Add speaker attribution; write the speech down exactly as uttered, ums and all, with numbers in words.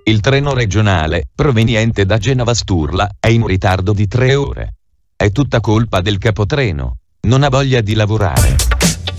Speaker 1: Il treno regionale, proveniente da Genova Sturla, è in ritardo di tre ore. È tutta colpa del capotreno. Non ha voglia di lavorare.